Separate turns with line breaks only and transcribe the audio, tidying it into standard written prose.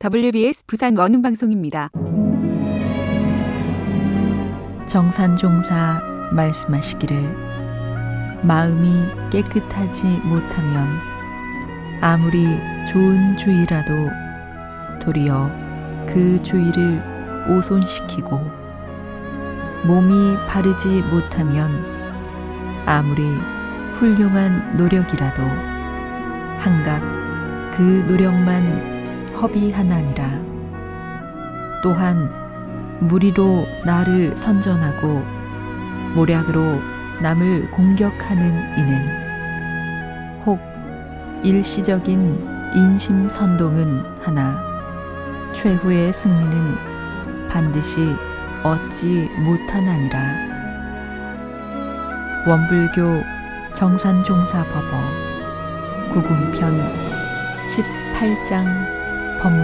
WBS 부산 원음방송입니다.
정산종사 말씀하시기를 마음이 깨끗하지 못하면 아무리 좋은 주의라도 도리어 그 주의를 오손시키고 몸이 바르지 못하면 아무리 훌륭한 노력이라도 한각 그 노력만 허비하나니라. 또한 무리로 나를 선전하고 모략으로 남을 공격하는 이는 혹 일시적인 인심선동은 하나 최후의 승리는 반드시 얻지 못하나니라. 원불교 정산종사법어 구군편 18장